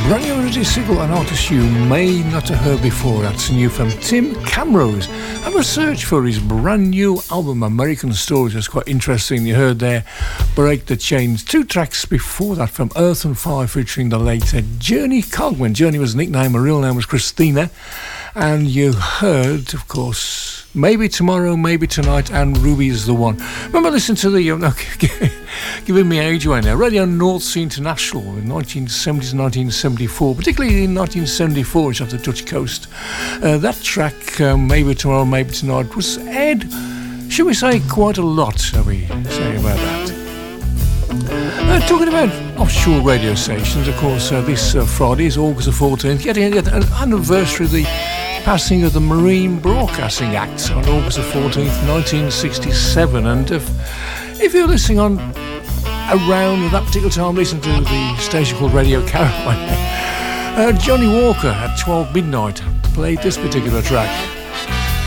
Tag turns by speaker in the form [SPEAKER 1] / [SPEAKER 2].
[SPEAKER 1] Brand new Energy Signal, an artist you may not have heard before. That's new from Tim Camrose. Have a search for his brand new album, American Stories. It's quite interesting. You heard there Break the Chains. 2 tracks before that from Earth and Fire featuring the late Journey Cogman. Journey was a nickname, her real name was Christina. And you heard, of course, Maybe Tomorrow, Maybe Tonight, and Ruby is the One. Remember listening to the, giving me age away now, Radio North Sea International in 1970 to 1974, particularly in 1974, it's off the Dutch coast. That track, Maybe Tomorrow, Maybe Tonight, was aired, should we say, quite a lot, shall we say about that. Talking about offshore radio stations, of course, this Friday is August the 14th, getting an anniversary of the passing of the Marine Broadcasting Act on August the 14th, 1967. And if you're listening on around at that particular time, listen to the station called Radio Caroline. Johnny Walker at 12 midnight played this particular track.